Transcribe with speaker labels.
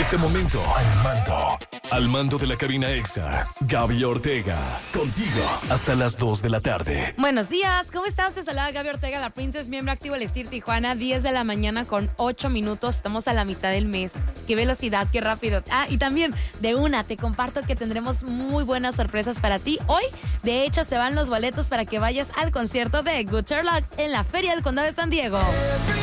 Speaker 1: este momento, al mando de la cabina EXA, Gaby Ortega, contigo hasta las 2 de la tarde.
Speaker 2: Buenos días, ¿cómo estás? Te saluda Gaby Ortega, la Princess, miembro activo del STIR Tijuana, 10 de la mañana con 8 minutos, estamos a la mitad del mes. Qué velocidad, qué rápido. Y también, te comparto que tendremos muy buenas sorpresas para ti. Hoy, de hecho, se van los boletos para que vayas al concierto de Good Sherlock en la Feria del Condado de San Diego.